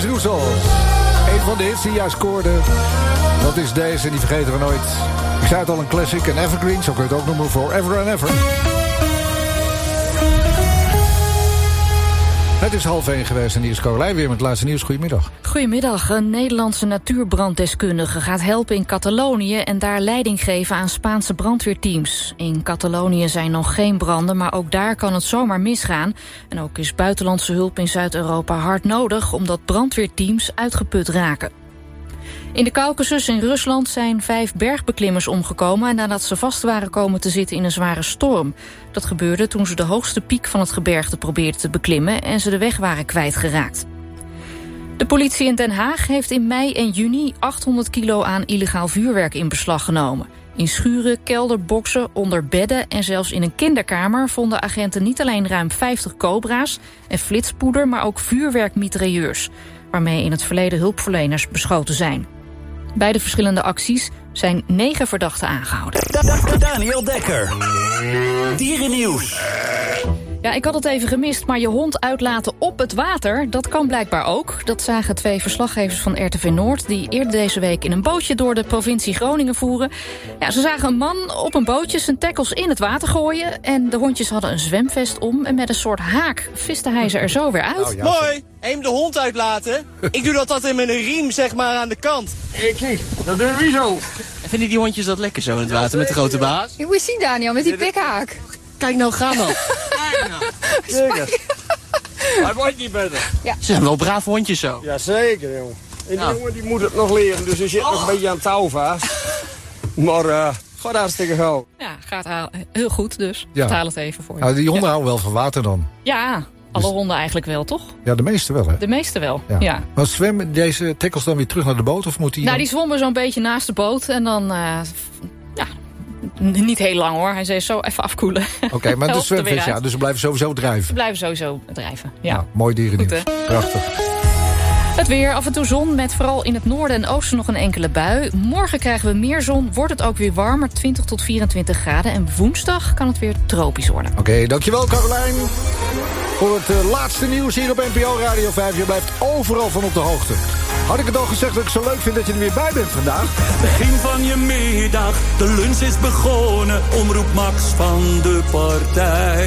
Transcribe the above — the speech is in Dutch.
Maurice Rousseau. Een van de hits die jij scoorde. Dat is deze, die vergeten we nooit. Ik zei het al, een classic, een evergreen. Zo kun je het ook noemen, Forever and Ever. Het is 12:30 geweest en hier is Carolijn weer met het laatste nieuws. Goedemiddag. Goedemiddag. Een Nederlandse natuurbranddeskundige gaat helpen in Catalonië en daar leiding geven aan Spaanse brandweerteams. In Catalonië zijn nog geen branden, maar ook daar kan het zomaar misgaan. En ook is buitenlandse hulp in Zuid-Europa hard nodig, omdat brandweerteams uitgeput raken. In de Kaukasus in Rusland zijn 5 bergbeklimmers omgekomen nadat ze vast waren komen te zitten in een zware storm. Dat gebeurde toen ze de hoogste piek van het gebergte probeerden te beklimmen en ze de weg waren kwijtgeraakt. De politie in Den Haag heeft in mei en juni 800 kilo aan illegaal vuurwerk in beslag genomen. In schuren, kelderboxen, onder bedden en zelfs in een kinderkamer vonden agenten niet alleen ruim 50 cobra's en flitspoeder, maar ook vuurwerkmitrailleurs, waarmee in het verleden hulpverleners beschoten zijn. Bij de verschillende acties zijn 9 verdachten aangehouden. Daniel Dekker. Dierennieuws. Ja, ik had het even gemist, maar je hond uitlaten op het water, dat kan blijkbaar ook. Dat zagen 2 verslaggevers van RTV Noord, die eerder deze week in een bootje door de provincie Groningen voeren. Ja, ze zagen een man op een bootje zijn tackles in het water gooien en de hondjes hadden een zwemvest om en met een soort haak viste hij ze er zo weer uit. Oh, ja, mooi, hem de hond uitlaten. Ik doe dat altijd met een riem, zeg maar, aan de kant. Kijk, dat doen we zo. Vinden die hondjes dat lekker zo in het water met de grote baas? Je moet zien, Daniel, met die pikhaak. Kijk nou, ga dan. Zeker. Hij wordt niet beter. Ja. Ze zijn wel braaf hondjes zo. Ja, zeker, jongen. En die jongen die moet het nog leren, dus hij zit nog een beetje aan touw vast. Maar gaat hartstikke gauw. Ja, gaat heel goed dus. Ja. Ik haal het even voor je. Nou, die honden houden wel van water dan. Ja, alle honden eigenlijk wel, toch? Ja, de meeste wel, hè? De meeste wel, ja. Maar zwemmen deze tackles dan weer terug naar de boot? Of moet die Nou, die zwommen zo'n beetje naast de boot en dan... niet heel lang hoor, hij zei zo even afkoelen. Oké, maar de zwemvest, ja, dus ze blijven sowieso drijven. Ze blijven sowieso drijven, ja. Nou, mooi dierennieuws. Prachtig. Het weer, af en toe zon, met vooral in het noorden en oosten nog een enkele bui. Morgen krijgen we meer zon, wordt het ook weer warmer, 20 tot 24 graden. En woensdag kan het weer tropisch worden. Oké, dankjewel Carolijn. Voor het laatste nieuws hier op NPO Radio 5. Je blijft overal van op de hoogte. Had ik het al gezegd dat ik zo leuk vind dat je er weer bij bent vandaag? Begin van je middag, de lunch is begonnen. Omroep Max van de partij.